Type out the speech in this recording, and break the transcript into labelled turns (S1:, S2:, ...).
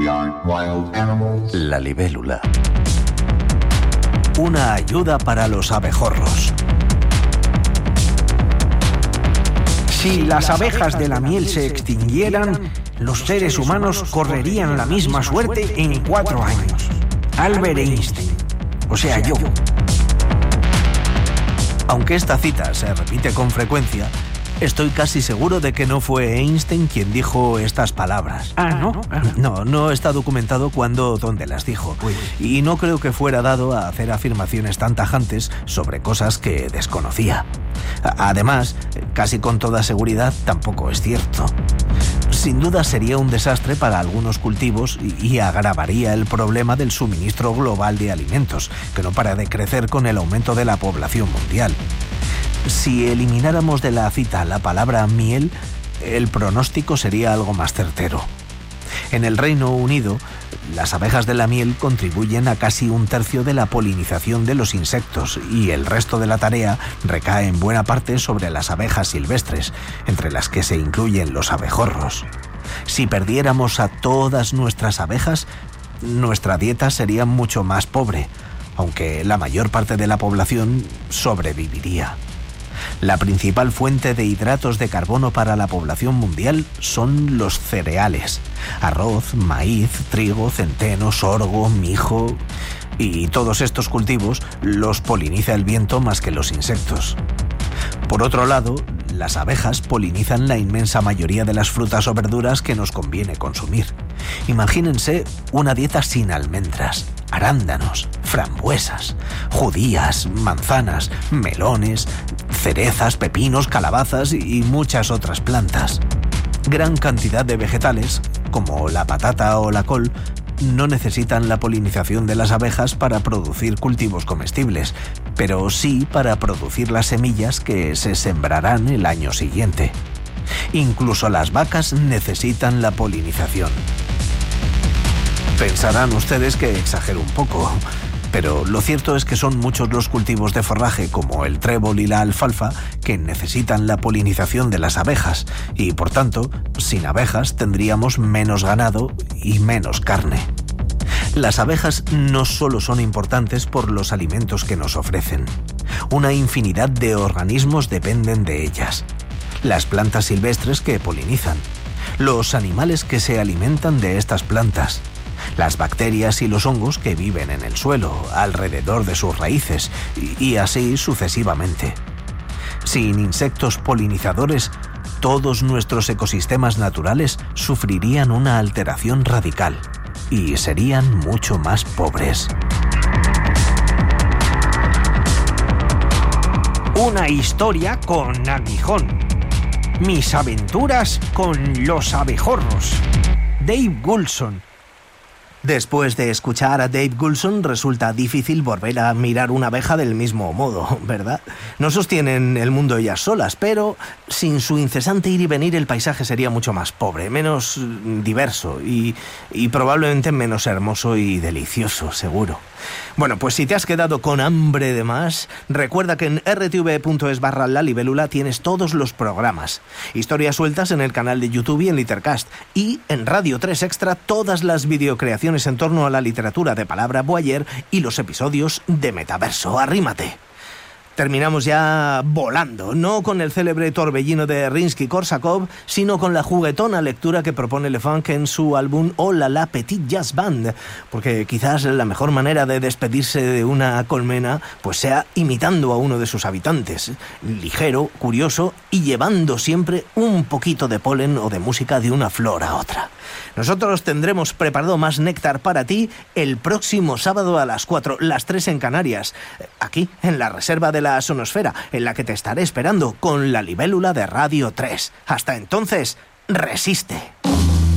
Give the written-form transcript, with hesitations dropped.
S1: La libélula. Una ayuda para los abejorros.
S2: Si las abejas de la miel se extinguieran, los seres humanos correrían la misma suerte en 4 años. Albert Einstein, o sea, yo.
S1: Aunque esta cita se repite con frecuencia, estoy casi seguro de que no fue Einstein quien dijo estas palabras.
S2: ¿No?
S1: No está documentado cuándo o dónde las dijo. Y no creo que fuera dado a hacer afirmaciones tan tajantes sobre cosas que desconocía. Además, casi con toda seguridad, tampoco es cierto. Sin duda sería un desastre para algunos cultivos y agravaría el problema del suministro global de alimentos, que no para de crecer con el aumento de la población mundial. Si elimináramos de la cita la palabra miel, el pronóstico sería algo más certero. En el Reino Unido, las abejas de la miel contribuyen a casi 1/3 de la polinización de los insectos y el resto de la tarea recae en buena parte sobre las abejas silvestres, entre las que se incluyen los abejorros. Si perdiéramos a todas nuestras abejas, nuestra dieta sería mucho más pobre, aunque la mayor parte de la población sobreviviría. La principal fuente de hidratos de carbono para la población mundial son los cereales: arroz, maíz, trigo, centeno, sorgo, mijo. Y todos estos cultivos los poliniza el viento más que los insectos. Por otro lado, las abejas polinizan la inmensa mayoría de las frutas o verduras que nos conviene consumir. Imagínense una dieta sin almendras, arándanos, frambuesas, judías, manzanas, melones, cerezas, pepinos, calabazas y muchas otras plantas. Gran cantidad de vegetales, como la patata o la col, no necesitan la polinización de las abejas para producir cultivos comestibles, pero sí para producir las semillas que se sembrarán el año siguiente. Incluso las vacas necesitan la polinización. Pensarán ustedes que exagero un poco, pero lo cierto es que son muchos los cultivos de forraje, como el trébol y la alfalfa, que necesitan la polinización de las abejas y, por tanto, sin abejas tendríamos menos ganado y menos carne. Las abejas no solo son importantes por los alimentos que nos ofrecen. Una infinidad de organismos dependen de ellas. Las plantas silvestres que polinizan, los animales que se alimentan de estas plantas, las bacterias y los hongos que viven en el suelo, alrededor de sus raíces, y así sucesivamente. Sin insectos polinizadores, todos nuestros ecosistemas naturales sufrirían una alteración radical y serían mucho más pobres.
S2: Una historia con aguijón. Mis aventuras con los abejorros. Dave Goulson.
S1: Después de escuchar a Dave Goulson, resulta difícil volver a mirar una abeja del mismo modo, ¿verdad? No sostienen el mundo ellas solas, pero sin su incesante ir y venir el paisaje sería mucho más pobre, menos diverso y probablemente menos hermoso y delicioso, seguro. Bueno, pues si te has quedado con hambre de más, recuerda que en rtv.es/lalibélula tienes todos los programas. Historias sueltas en el canal de YouTube y en Litercast. Y en Radio 3 Extra todas las videocreaciones en torno a la literatura de Palabra Boyer y los episodios de Metaverso. ¡Arrímate! Terminamos ya volando, no con el célebre torbellino de Rimsky-Korsakov, sino con la juguetona lectura que propone Lefunk en su álbum Hola la Petite Jazz Band, porque quizás la mejor manera de despedirse de una colmena pues sea imitando a uno de sus habitantes, ligero, curioso y llevando siempre un poquito de polen o de música de una flor a otra. Nosotros tendremos preparado más néctar para ti el próximo sábado a las 4, las 3 en Canarias, aquí en la reserva de la Sonosfera, en la que te estaré esperando con la libélula de Radio 3. Hasta entonces, resiste.